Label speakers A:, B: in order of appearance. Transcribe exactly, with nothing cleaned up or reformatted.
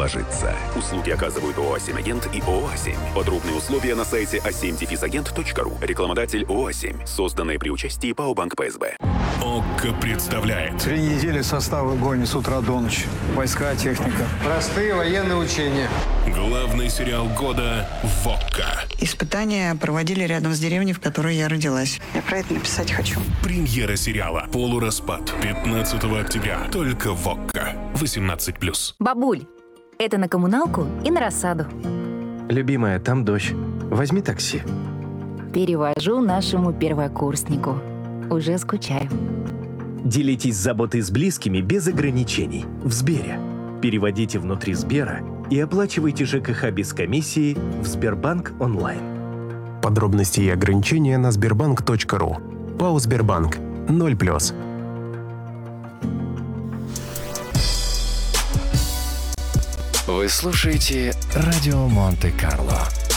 A: ложится. Услуги оказывают ООО «Семь-Агент» и ООО «Семь». Подробные условия на сайте а семь агент точка ру. Рекламодатель ООО «Семь». Созданное при участии ПАО «Банк ПСБ».
B: ОККО представляет.
C: Три недели состав в огонь с утра до ночи. Войска, техника.
D: Простые военные учения.
B: Главный сериал года в ОККО.
E: Испытания проводили рядом с деревней, в которой я родилась. Я про это написать хочу.
B: Премьера сериала «Полураспад» пятнадцатого октября. Только в ОККО. восемнадцать плюс.
F: Бабуль, это на коммуналку и на рассаду.
G: Любимая, там дождь. Возьми такси.
F: Перевожу нашему первокурснику. Уже скучаю.
G: Делитесь заботой с близкими без ограничений. В Сбере. Переводите внутри Сбера и оплачивайте ЖКХ без комиссии в Сбербанк онлайн.
H: Подробности и ограничения на сбербанк точка ру. ПАО «Сбербанк». ноль плюс.
I: Вы слушаете «Радио Монте-Карло».